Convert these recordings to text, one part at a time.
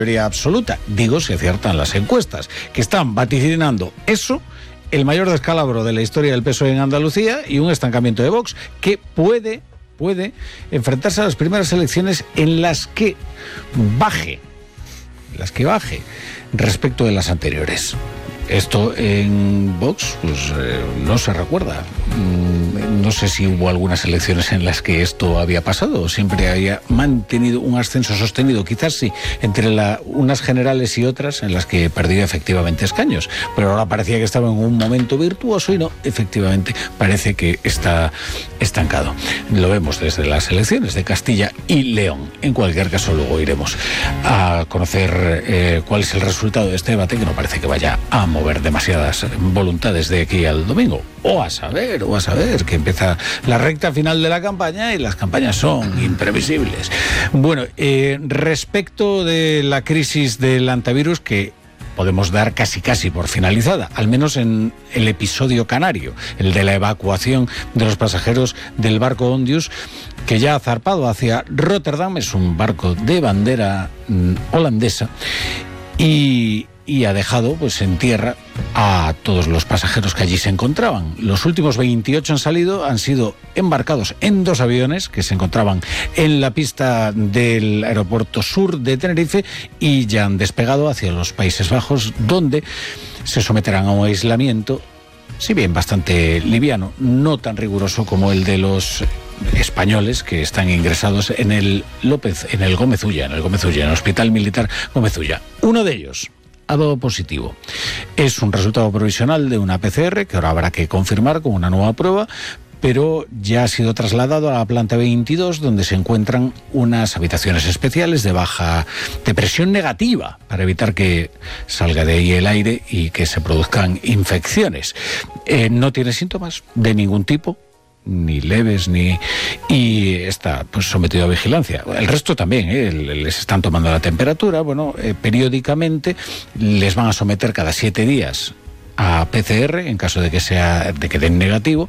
mayoría absoluta. Digo, si aciertan las encuestas, que están vaticinando eso, el mayor descalabro de la historia del PSOE en Andalucía y un estancamiento de Vox que puede enfrentarse a las primeras elecciones en las que baje respecto de las anteriores. Esto en Vox, pues no se recuerda. No sé si hubo algunas elecciones en las que esto había pasado o siempre había mantenido un ascenso sostenido, quizás sí, entre unas generales y otras en las que perdía efectivamente escaños. Pero ahora parecía que estaba en un momento virtuoso y no, efectivamente parece que está estancado. Lo vemos desde las elecciones de Castilla y León. En cualquier caso, luego iremos a conocer cuál es el resultado de este debate, que no parece que vaya a mover demasiadas voluntades de aquí al domingo. O a saber que empieza la recta final de la campaña y las campañas son imprevisibles. Bueno, respecto de la crisis del antivirus, que podemos dar casi por finalizada, al menos en el episodio canario, el de la evacuación de los pasajeros del barco Ondius, que ya ha zarpado hacia Rotterdam. Es un barco de bandera holandesa y ha dejado pues en tierra a todos los pasajeros que allí se encontraban. Los últimos 28 han sido embarcados en 2 aviones que se encontraban en la pista del aeropuerto sur de Tenerife y ya han despegado hacia los Países Bajos, donde se someterán a un aislamiento, si bien bastante liviano, no tan riguroso como el de los españoles que están ingresados en el Gómez Ulla, en el Hospital Militar Gómez Ulla. Uno de ellos ha dado positivo. Es un resultado provisional de una PCR que ahora habrá que confirmar con una nueva prueba, pero ya ha sido trasladado a la planta 22, donde se encuentran unas habitaciones especiales de presión negativa para evitar que salga de ahí el aire y que se produzcan infecciones. No tiene síntomas de ningún tipo, ni leves, y está pues sometido a vigilancia. El resto también, les están tomando la temperatura, periódicamente les van a someter cada 7 días a PCR en caso de que den negativo,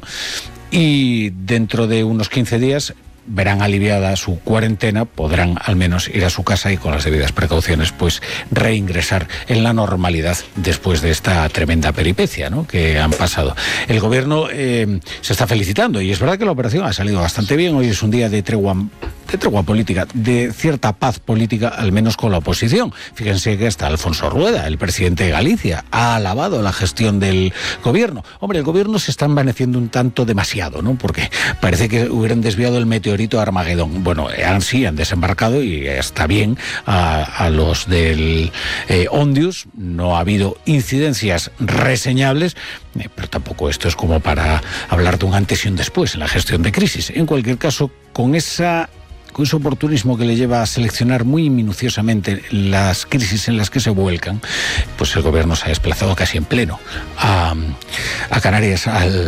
y dentro de unos 15 días verán aliviada su cuarentena, podrán al menos ir a su casa y con las debidas precauciones pues reingresar en la normalidad después de esta tremenda peripecia, ¿no?, que han pasado. El gobierno se está felicitando y es verdad que la operación ha salido bastante bien. Hoy es un día de tregua política, de cierta paz política, al menos con la oposición. Fíjense que hasta Alfonso Rueda, el presidente de Galicia, ha alabado la gestión del gobierno. Hombre, el gobierno se está envaneciendo un tanto demasiado, ¿no?, porque parece que hubieran desviado el meteorito Armagedón. Bueno, han desembarcado y está bien a los del Ondius. No ha habido incidencias reseñables, pero tampoco esto es como para hablar de un antes y un después en la gestión de crisis. En cualquier caso, con ese oportunismo que le lleva a seleccionar muy minuciosamente las crisis en las que se vuelcan, pues el gobierno se ha desplazado casi en pleno a Canarias,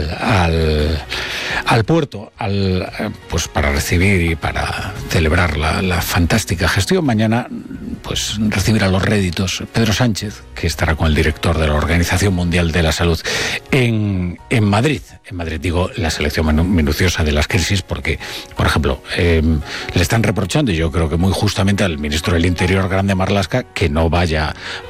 al puerto, pues para recibir y para celebrar la fantástica gestión. Mañana pues recibirá los réditos Pedro Sánchez, que estará con el director de la Organización Mundial de la Salud en Madrid. En Madrid, digo, la selección minuciosa de las crisis, porque, por ejemplo, le están reprochando, y yo creo que muy justamente, al ministro del Interior, Grande Marlaska, que no vaya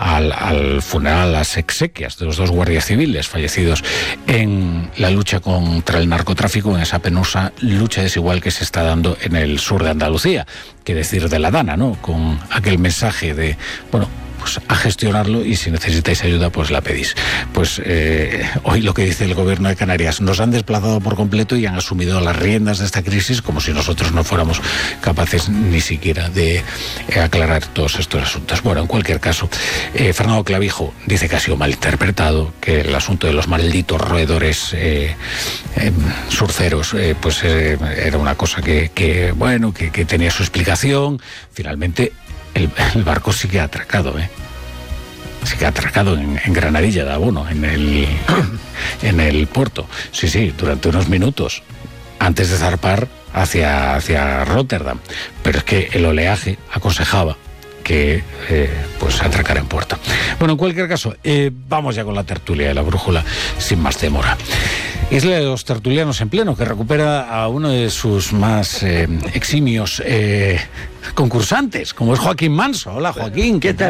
al funeral, a las exequias de los 2 guardias civiles fallecidos en la lucha contra el narcotráfico, en esa penosa lucha desigual que se está dando en el sur de Andalucía. Qué decir de la Dana, ¿no?, con aquel mensaje de, pues a gestionarlo, y si necesitáis ayuda, pues la pedís. Pues hoy lo que dice el gobierno de Canarias: nos han desplazado por completo y han asumido las riendas de esta crisis, como si nosotros no fuéramos capaces ni siquiera de aclarar todos estos asuntos. Bueno, en cualquier caso, Fernando Clavijo dice que ha sido malinterpretado, que el asunto de los malditos roedores surceros era una cosa que tenía su explicación. Finalmente el barco sí que ha atracado, sí que ha atracado en Granadilla de Abono, en el puerto. Sí, durante unos minutos antes de zarpar hacia Rotterdam. Pero es que el oleaje aconsejaba que atracara en puerto. Bueno, en cualquier caso, vamos ya con la tertulia de la brújula sin más demora. Isla de los Tertulianos en Pleno, que recupera a uno de sus más eximios concursantes, como es Joaquín Manso. Hola, Joaquín, ¿qué tal?